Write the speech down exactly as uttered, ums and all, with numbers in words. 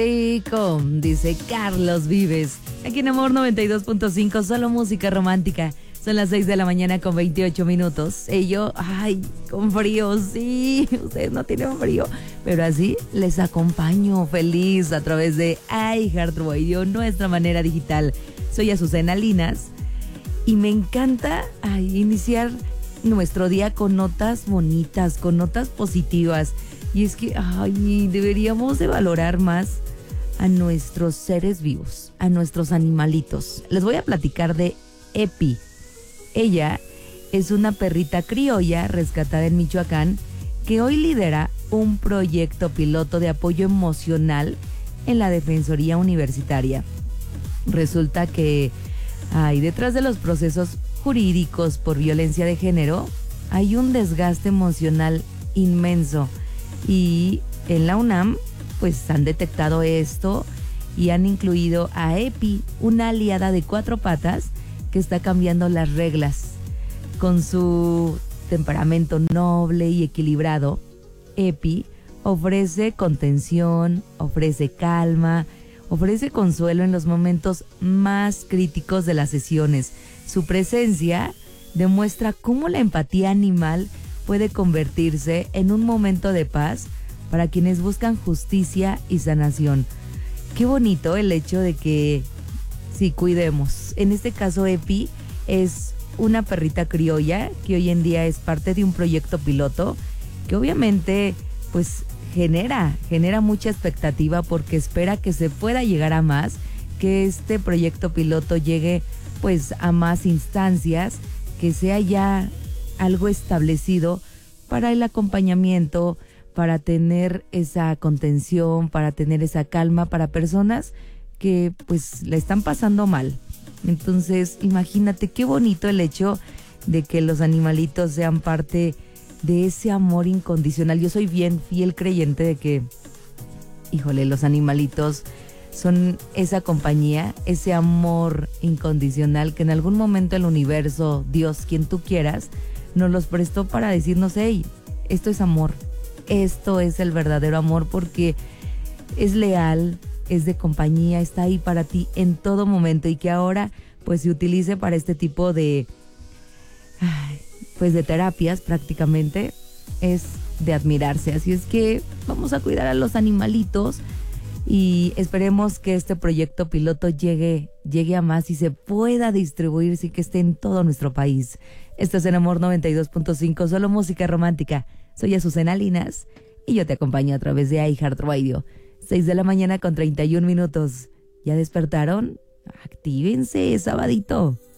Rico, dice Carlos Vives. Aquí en Amor noventa y dos punto cinco, solo música romántica. Son las seis de la mañana con veintiocho minutos. Y yo, ay, con frío, sí. Ustedes no tienen frío. Pero así les acompaño feliz a través de iHeartRadio, nuestra manera digital. Soy Azucena Linas y me encanta ay, iniciar nuestro día con notas bonitas, con notas positivas. Y es que ay, deberíamos de valorar más a nuestros seres vivos, a nuestros animalitos. Les voy a platicar de Epi. Ella es una perrita criolla rescatada en Michoacán que hoy lidera un proyecto piloto de apoyo emocional en la Defensoría Universitaria. Resulta que hay detrás de los procesos jurídicos por violencia de género hay un desgaste emocional inmenso y en la UNAM pues han detectado esto y han incluido a Epi, una aliada de cuatro patas que está cambiando las reglas. Con su temperamento noble y equilibrado, Epi ofrece contención, ofrece calma, ofrece consuelo en los momentos más críticos de las sesiones. Su presencia demuestra cómo la empatía animal puede convertirse en un momento de paz para quienes buscan justicia y sanación. Qué bonito el hecho de que sí cuidemos. En este caso, Epi es una perrita criolla que hoy en día es parte de un proyecto piloto que obviamente pues genera, genera mucha expectativa porque espera que se pueda llegar a más, que este proyecto piloto llegue pues a más instancias, que sea ya algo establecido para el acompañamiento, para tener esa contención, para tener esa calma para personas que pues la están pasando mal. Entonces, imagínate qué bonito el hecho de que los animalitos sean parte de ese amor incondicional. Yo soy bien fiel creyente de que, híjole, los animalitos son esa compañía, ese amor incondicional que en algún momento el universo, Dios, quien tú quieras, nos los prestó para decirnos, hey, esto es amor, esto es el verdadero amor porque es leal, es de compañía, está ahí para ti en todo momento y que ahora pues se utilice para este tipo de pues de terapias prácticamente es de admirarse. Así es que vamos a cuidar a los animalitos y esperemos que este proyecto piloto llegue, llegue a más y se pueda distribuir y que esté en todo nuestro país. Esto es en Amor noventa y dos punto cinco, solo música romántica. Soy Azucena Linas y yo te acompaño a través de iHeartRadio. seis de la mañana con treinta y un minutos. ¿Ya despertaron? Actívense, sabadito.